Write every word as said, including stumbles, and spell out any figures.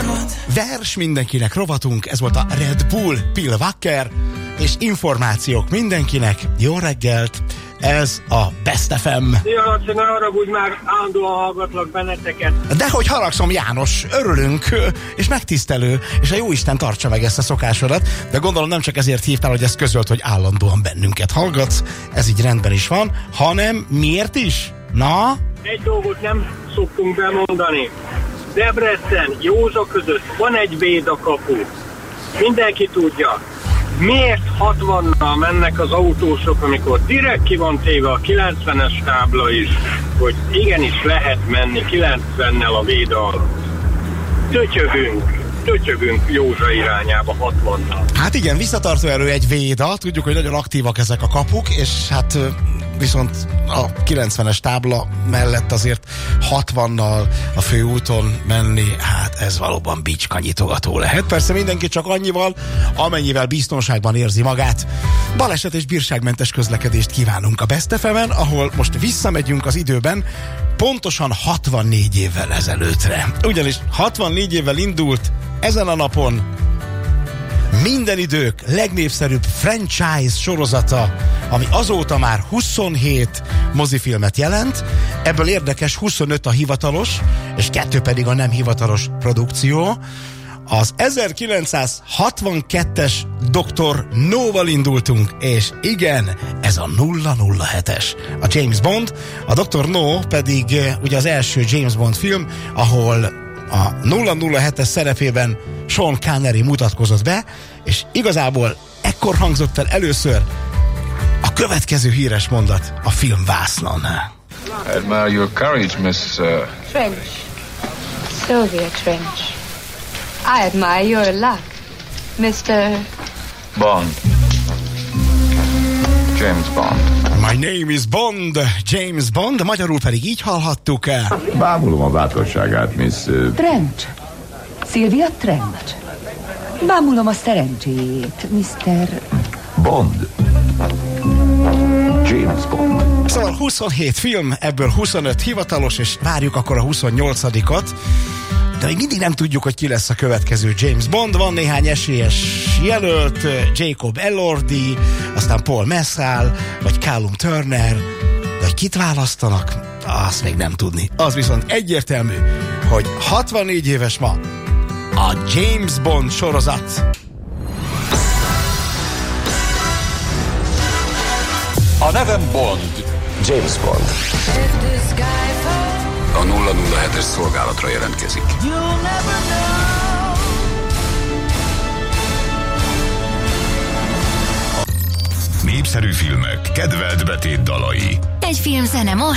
Vers mindenkinek rovatunk, ez volt a Red Bull Pillwacker, és információk mindenkinek. Jó reggelt, ez a Best ef em. Szia Laci, ne haragudj már, állandóan hallgatlak benneteket. Dehogy haragszom, János, örülünk, és megtisztelő, és a jóisten tartsa meg ezt a szokásodat, de gondolom nem csak ezért hívtál, hogy ezt közölt, hogy állandóan bennünket hallgatsz, ez így rendben is van, hanem miért is? Na? Egy dolgot nem szoktunk bemondani. Debrecen, Józsa között van egy védakapu. Mindenki tudja. Miért hatvannal mennek az autósok, amikor direkt ki van téve a kilencvenes tábla is, hogy igenis lehet menni kilencvennel a véda alatt. Tötyögünk, tötyögünk Józsa irányába hatvannal. Hát igen, visszatartó erő egy véda, tudjuk, hogy nagyon aktívak ezek a kapuk, és hát viszont a kilencvenes tábla mellett azért hatvannal a főúton menni, hát ez valóban bicskanyitogató lehet. Persze mindenki csak annyival, amennyivel biztonságban érzi magát. Baleset és bírságmentes közlekedést kívánunk a Best ef emen, ahol most visszamegyünk az időben, pontosan hatvannégy évvel ezelőttre. Ugyanis hatvannégy évvel indult ezen a napon minden idők legnépszerűbb franchise sorozata, ami azóta már huszonhét mozifilmet jelent, ebből érdekes huszonöt a hivatalos, és kettő pedig a nem hivatalos produkció. Az ezerkilencszázhatvankettes doktor No-val indultunk, és igen, ez a nulla nulla hetes, a James Bond, a doktor No pedig ugye az első James Bond film, ahol a nulla nulla hetes szerepében Sean Connery mutatkozott be, és igazából ekkor hangzott el először a következő híres mondat a film vásznon. I admire your courage, Miss... Uh... Trench. Sylvia Trench. I admire your luck, mister... Bond. James Bond. My name is Bond, James Bond, magyarul pedig így hallhattuk el. Bámulom a bátorságát, Miss... Uh... Trench. Sylvia Trench. Bámulom a szerencséjét, mister... Bond. James Bond. Szóval huszonhét film, ebből huszonöt hivatalos, és várjuk akkor a huszonnyolcadikat. De még mindig nem tudjuk, hogy ki lesz a következő James Bond. Van néhány esélyes jelölt, Jacob Elordi, aztán Paul Mescal, vagy Callum Turner, de hogy kit választanak, azt még nem tudni. Az viszont egyértelmű, hogy hatvannégy éves ma a James Bond sorozat. A nevem Bond. James Bond. A nulla nulla hetes szolgálatra jelentkezik. Népszerű filmek, kedvelt betét dalai. Egy filmzene most